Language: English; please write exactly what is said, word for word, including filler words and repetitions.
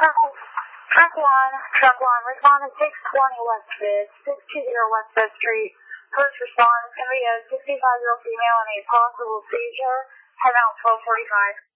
Truck one, truck one, respondent six twenty West Fifth, six two zero West Fifth Street. First respondent is going to be a sixty-five-year-old female in a possible seizure. Head out twelve forty-five.